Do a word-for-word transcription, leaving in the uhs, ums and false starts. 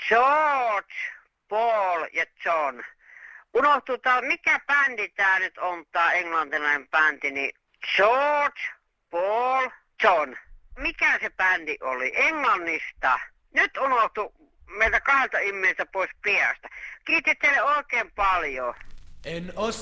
George, Paul ja John. Unohtuu tää, mikä bändi tää nyt on, tää englantilainen bändi, niin George, Paul, John. Mikä se bändi oli? Englannista. Nyt unohtuu meiltä kahdelta ihmiseltä pois päästä. Kiitos teille oikein paljon. En os